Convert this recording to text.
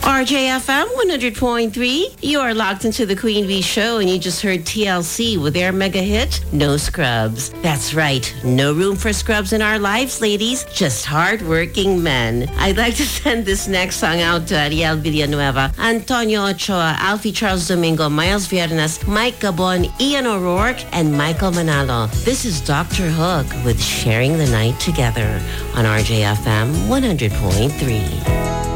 RJFM 100.3. You are locked into the Queen Bee Show, and you just heard TLC with their mega hit, No Scrubs. That's right. No room for scrubs in our lives, ladies. Just hardworking men. I'd like to send this next song out to Ariel Villanueva, Antonio Ochoa, Alfie Charles Domingo, Miles Viernes, Mike Gabon, Ian O'Rourke, and Michael Manalo. This is Dr. Hook with Sharing the Night Together on RJFM 100.3.